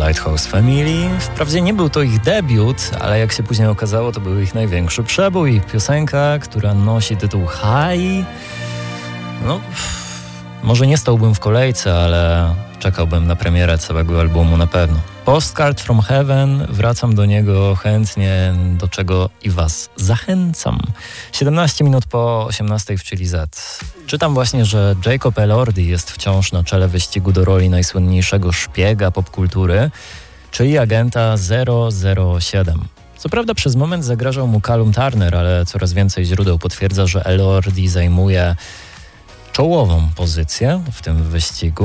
Lighthouse Family. Wprawdzie nie był to ich debiut, ale jak się później okazało, to był ich największy przebój. Piosenka, która nosi tytuł High. No, może nie stałbym w kolejce, ale czekałbym na premierę całego albumu na pewno. Postcard from Heaven, wracam do niego chętnie, do czego i was zachęcam. 17 minut po 18 w Chili Z. Czytam właśnie, że Jacob Elordi jest wciąż na czele wyścigu do roli najsłynniejszego szpiega popkultury, czyli agenta 007. Co prawda przez moment zagrażał mu Callum Turner, ale coraz więcej źródeł potwierdza, że Elordi zajmuje czołową pozycję w tym wyścigu.